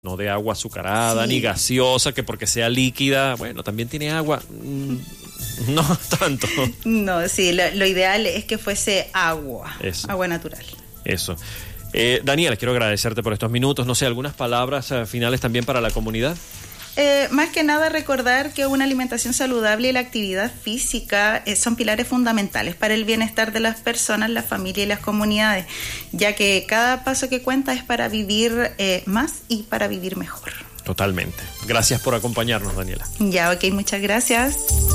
No de agua azucarada, ni gaseosa, que porque sea líquida, bueno, también tiene agua. No tanto. No, sí, lo ideal es que fuese agua. Eso. Agua natural. Eso. Daniela, quiero agradecerte por estos minutos. No sé, algunas palabras finales también para la comunidad. Más que nada recordar que una alimentación saludable y la actividad física son pilares fundamentales para el bienestar de las personas, la familia y las comunidades, ya que cada paso que cuenta es para vivir más y para vivir mejor. Totalmente. Gracias por acompañarnos, Daniela. Ya, ok, muchas gracias.